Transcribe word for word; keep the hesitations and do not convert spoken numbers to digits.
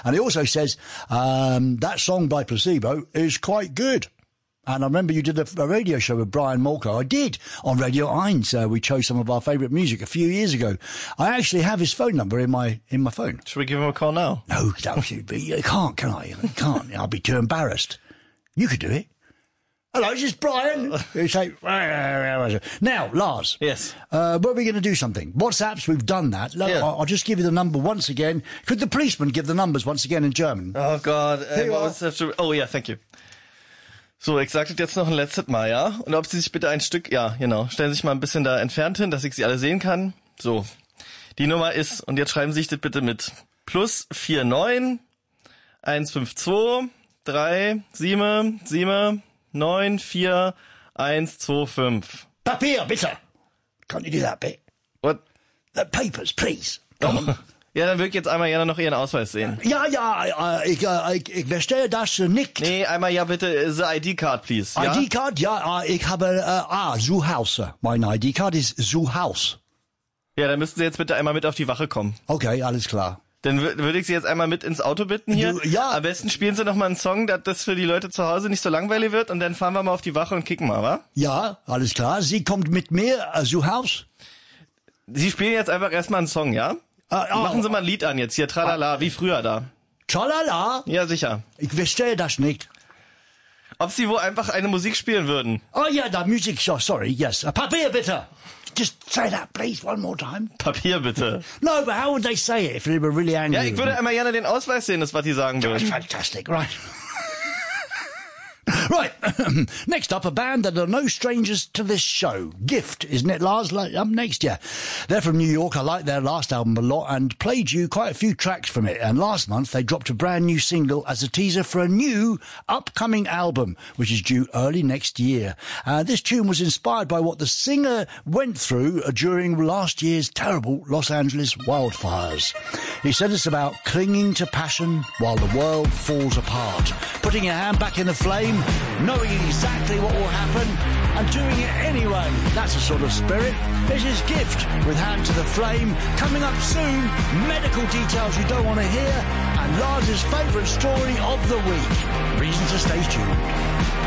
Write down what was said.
And he also says, um, that song by Placebo is quite good. And I remember you did a, a radio show with Brian Molko. I did on Radio eins. Uh, we chose some of our favourite music a few years ago. I actually have his phone number in my in my phone. Should we give him a call now? No, that would be. You can't, can I? I can't. I'll be too embarrassed. You could do it. Hello, this is Brian. You say, now, Lars. Yes. Uh, were we going to do something? WhatsApps, we've done that. Look, Yeah. I'll, I'll just give you the number once again. Could the policeman give the numbers once again in German? Oh Gott. Äh, you what are. was das schon- oh ja, thank you. So, ich sage das jetzt noch ein letztes Mal, ja? Und ob Sie sich bitte ein Stück, ja, genau, stellen Sie sich mal ein bisschen da entfernt hin, dass ich Sie alle sehen kann. So, die Nummer ist, und jetzt schreiben Sie sich das bitte mit, plus vier neun eins fünf zwei drei sieben sieben neun vier eins zwei fünf. Papier, bitte. Can't you do that bit? What? The papers, please. Go on. Ja, dann würde ich jetzt einmal gerne noch Ihren Ausweis sehen. Ja, ja, äh, ich, äh, ich, ich verstehe das äh, nicht. Nee, einmal ja bitte, äh, the I D-Card, please. Ja? I D-Card, ja, äh, ich habe, äh, ah, Zuhaus. Mein I D-Card ist Zuhaus. Ja, dann müssten Sie jetzt bitte einmal mit auf die Wache kommen. Okay, alles klar. Dann wür- würde ich Sie jetzt einmal mit ins Auto bitten hier. Du- ja. Am besten spielen Sie noch mal einen Song, dass das für die Leute zu Hause nicht so langweilig wird, und dann fahren wir mal auf die Wache und kicken mal, wa? Ja, alles klar. Sie kommt mit mir, äh, Zuhaus. Sie spielen jetzt einfach erstmal einen Song, ja? Äh, oh, Machen Sie mal ein Lied an jetzt, hier, tralala, wie früher da. Tralala. Ja, sicher. Ich verstehe das nicht. Ob Sie wohl einfach eine Musik spielen würden? Oh, yeah, the music, so, sorry, yes. Uh, Papier, bitte. Just say that, please, one more time. Papier bitte. No, but how would they say it if they were really angry? Ja, ich würde einmal gerne den Ausweis sehen, das was die sagen That's würden. fantastic, right? Right, next up, a band that are no strangers to this show. Gift, isn't it, Lars? Like, up next, yeah. They're from New York. I like their last album a lot and played you quite a few tracks from it. And last month, they dropped a brand new single as a teaser for a new upcoming album, which is due early next year. Uh, this tune was inspired by what the singer went through uh, during last year's terrible Los Angeles wildfires. He said it's about clinging to passion while the world falls apart, putting your hand back in the flame, knowing exactly what will happen, and doing it anyway. That's the sort of spirit. This is Gift with Hand to the Flame. Coming up soon, medical details you don't want to hear, and Lars's favourite story of the week. Reason to stay tuned.